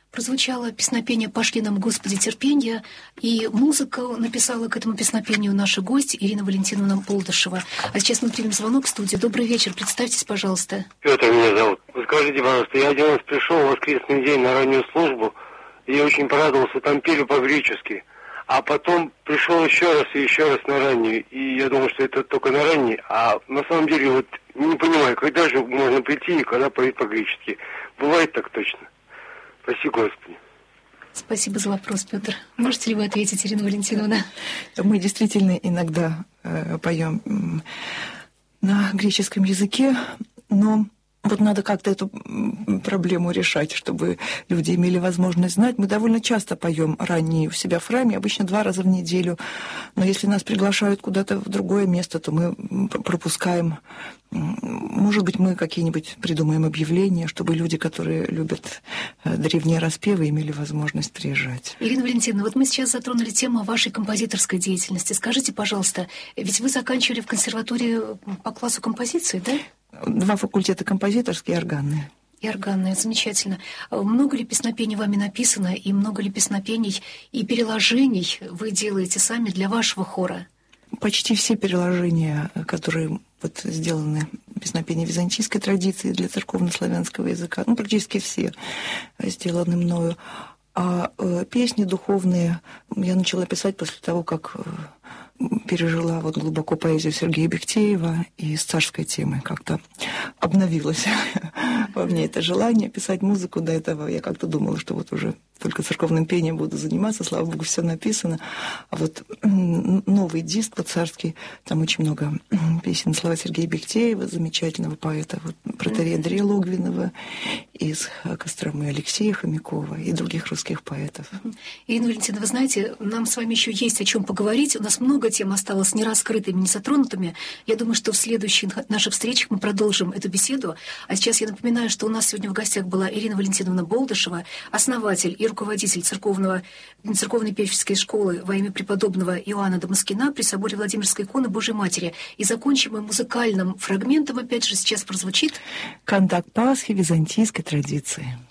Прозвучало песнопение «Пошли нам, Господи, терпенья», и музыку написала к этому песнопению наша гость Ирина Валентиновна Болдышева. А сейчас мы примем звонок в студию. Добрый вечер, представьтесь, пожалуйста. Петр меня зовут. Вы скажите, пожалуйста, я один раз пришел в воскресный день на раннюю службу, и я очень порадовался, там пели по-гречески. А потом пришел еще раз и еще раз на раннюю, и я думал, что это только на ранней, а на самом деле вот не понимаю, когда же можно прийти и когда поет по-гречески. Бывает так точно. Спаси Господи. Спасибо за вопрос, Петр. Можете ли вы ответить, Ирина Валентиновна? Мы действительно иногда поем на греческом языке, но вот надо как-то эту проблему решать, чтобы люди имели возможность знать. Мы довольно часто поем ранние у себя в храме, обычно 2 раза в неделю. Но если нас приглашают куда-то в другое место, то мы пропускаем. Может быть, мы какие-нибудь придумаем объявления, чтобы люди, которые любят древние распевы, имели возможность приезжать. Ирина Валентиновна, вот мы сейчас затронули тему вашей композиторской деятельности. Скажите, пожалуйста, ведь вы заканчивали в консерватории по классу композиции, да? 2 факультета: композиторские и органные. И органные, замечательно. Много ли песнопений вами написано, и много ли песнопений и переложений вы делаете сами для вашего хора? Почти все переложения, которые вот сделаны песнопения византийской традиции для церковно-славянского языка, практически все сделаны мною. А песни духовные я начала писать после того, как пережила вот глубоко поэзию Сергея Бехтеева, и с царской темой как-то обновилось во мне это желание писать музыку. До этого я как-то думала, что вот уже только церковным пением буду заниматься, слава богу, все написано. А вот новый диск вот царский, там очень много песен, слова Сергея Бехтеева, замечательного поэта, вот, протоиерея Андрея Логвинова, из Костромы Алексея Хомякова и других русских поэтов. Ирина Валентиновна, вы знаете, нам с вами еще есть о чем поговорить. У нас много тем осталось нераскрытыми, незатронутыми. Я думаю, что в следующих наших встречах мы продолжим эту беседу. А сейчас я напоминаю, что у нас сегодня в гостях была Ирина Валентиновна Болдышева, основатель и руководитель церковной певческой школы во имя преподобного Иоанна Дамаскина при соборе Владимирской иконы Божией Матери. И закончим мы музыкальным фрагментом, опять же, сейчас прозвучит «Кантак Пасхи византийской традиции».